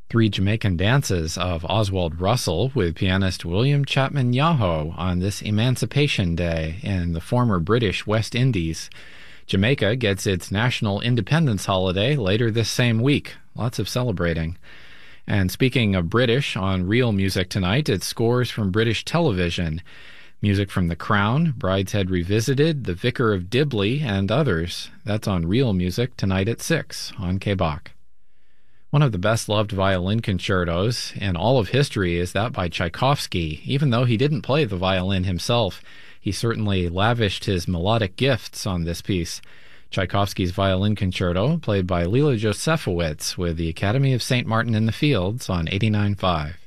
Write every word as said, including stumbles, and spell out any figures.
Three Jamaican dances of Oswald Russell with pianist William Chapman Yaho on this Emancipation Day in the former British West Indies. Jamaica gets its national independence holiday later this same week. Lots of celebrating. And speaking of British, on Real Music tonight, it's scores from British television. Music from The Crown, Brideshead Revisited, The Vicar of Dibley, and others. That's on Real Music tonight at six on K B O C. One of the best-loved violin concertos in all of history is that by Tchaikovsky. Even though he didn't play the violin himself, he certainly lavished his melodic gifts on this piece. Tchaikovsky's Violin Concerto, played by Lila Josefowitz with the Academy of Saint Martin in the Fields on eighty-nine point five.